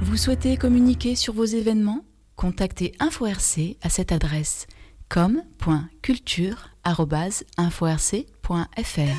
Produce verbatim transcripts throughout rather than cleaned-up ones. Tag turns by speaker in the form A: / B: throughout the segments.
A: Vous souhaitez communiquer sur vos événements ? Contactez Info R C à cette adresse com point culture arobase info r c point f r.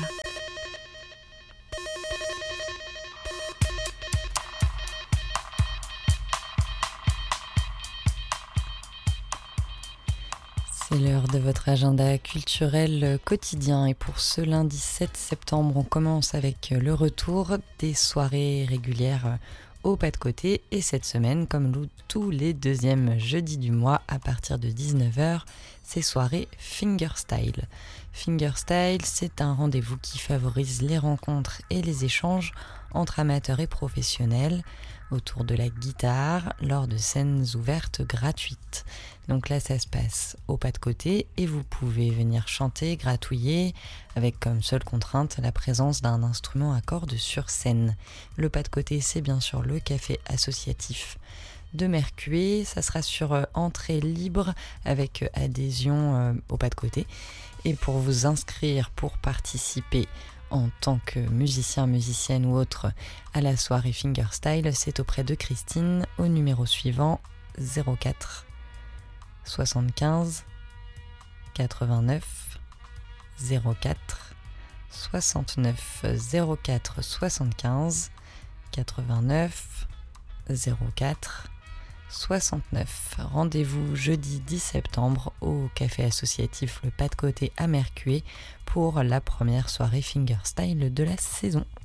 B: C'est l'heure de votre agenda culturel quotidien et pour ce lundi sept septembre, on commence avec le retour des soirées régulières au pas de côté et cette semaine, comme tous les deuxièmes jeudis du mois à partir de dix-neuf heures, c'est soirée Fingerstyle. Fingerstyle, c'est un rendez-vous qui favorise les rencontres et les échanges entre amateurs et professionnels autour de la guitare lors de scènes ouvertes gratuites. Donc là, ça se passe au pas de côté et vous pouvez venir chanter, gratouiller avec comme seule contrainte la présence d'un instrument à cordes sur scène. Le pas de côté, c'est bien sûr le café associatif de Mercué. Ça sera sur euh, entrée libre avec euh, adhésion euh, au pas de côté. Et pour vous inscrire pour participer en tant que musicien, musicienne ou autre à la soirée Fingerstyle, c'est auprès de Christine au numéro suivant zéro quatre soixante-quinze quatre-vingt-neuf zéro quatre soixante-neuf zéro quatre soixante-quinze quatre-vingt-neuf zéro quatre soixante-neuf. Rendez-vous jeudi dix septembre au café associatif Le Pas de Côté à Mercué pour la première soirée Fingerstyle de la saison.